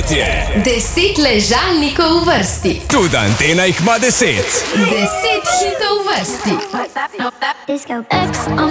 Preživetje. 10 ležalnikov v vrsti. Tudi Antena jih ima 10. 10 hitov v vrsti. Disco X on